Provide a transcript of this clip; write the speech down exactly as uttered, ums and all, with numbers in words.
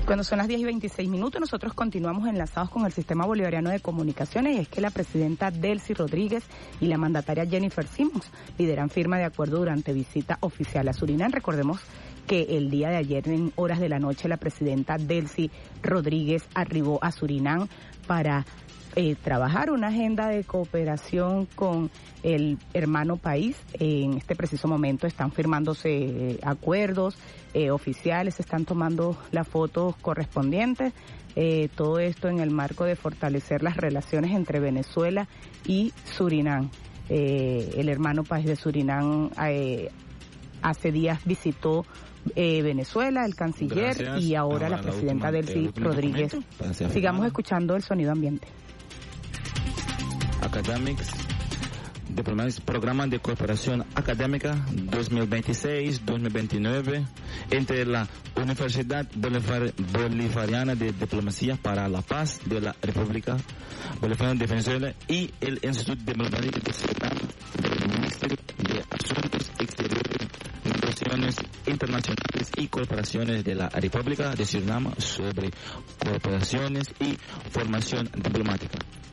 Cuando son las diez y veintiséis minutos, nosotros continuamos enlazados con el Sistema Bolivariano de Comunicaciones, y es que la presidenta Delcy Rodríguez y la mandataria Jennifer Simmons lideran firma de acuerdo durante visita oficial a Surinam. Recordemos que el día de ayer, en horas de la noche, la presidenta Delcy Rodríguez arribó a Surinam para eh, trabajar una agenda de cooperación con el hermano país. En este preciso momento están firmándose eh, acuerdos eh, oficiales, se están tomando las fotos correspondientes, eh, todo esto en el marco de fortalecer las relaciones entre Venezuela y Surinam. Eh, el hermano país de Surinam eh, hace días visitó Eh, Venezuela, el canciller. Gracias. Y ahora la presidenta la última, Delcy Rodríguez. Sigamos escuchando el sonido ambiente. Academics, programa de cooperación académica dos mil veintiséis dos mil veintinueve entre la Universidad Bolivar, Bolivariana de Diplomacia para la Paz de la República Bolivariana de Venezuela y el Instituto de Bolivariano de Surinam del Ministerio de Asuntos Exteriores, Negociaciones Internacionales y Corporaciones de la República de Surinam sobre cooperaciones y formación diplomática.